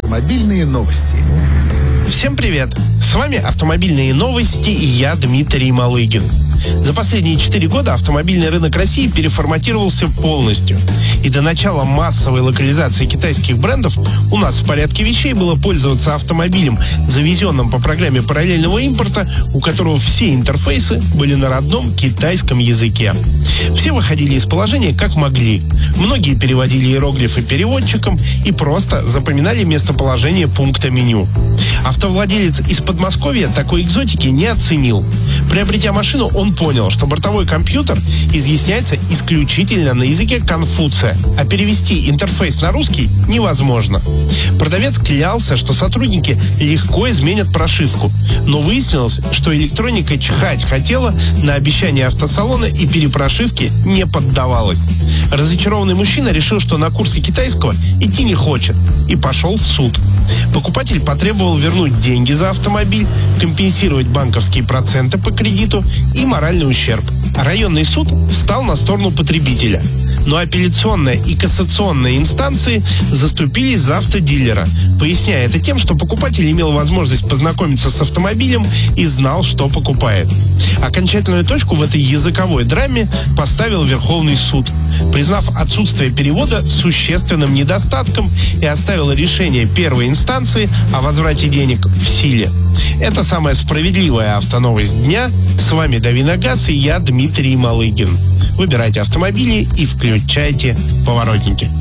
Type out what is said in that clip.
Автомобильные новости. Всем привет! С вами «Автомобильные новости» и я, Дмитрий Малыгин. За последние 4 года автомобильный рынок России переформатировался полностью. И до начала массовой локализации китайских брендов у нас в порядке вещей было пользоваться автомобилем, завезенным по программе параллельного импорта, у которого все интерфейсы были на родном китайском языке. Все выходили из положения как могли. Многие переводили иероглифы переводчиком и просто запоминали местоположение пункта меню. Автовладелец из Подмосковья такой экзотики не оценил. Приобретя машину, он понял, что бортовой компьютер изъясняется исключительно на языке Конфуция, а перевести интерфейс на русский невозможно. Продавец клялся, что сотрудники легко изменят прошивку, но выяснилось, что электроника чихать хотела на обещания автосалона и перепрошивки не поддавалась. Разочарованный мужчина решил, что на курсы китайского идти не хочет, и пошел в суд. Покупатель потребовал вернуть деньги за автомобиль, компенсировать банковские проценты по кредиту и моральный ущерб. Районный суд встал на сторону потребителя. Но апелляционная и кассационная инстанции заступились за автодилера, поясняя это тем, что покупатель имел возможность познакомиться с автомобилем и знал, что покупает. Окончательную точку в этой языковой драме поставил Верховный суд, признав отсутствие перевода существенным недостатком и оставил решение первой инстанции о возврате денег в силе. Это самая справедливая автоновость дня. С вами Давиногаз и я, Дмитрий Малыгин. Выбирайте автомобили и включайте поворотники.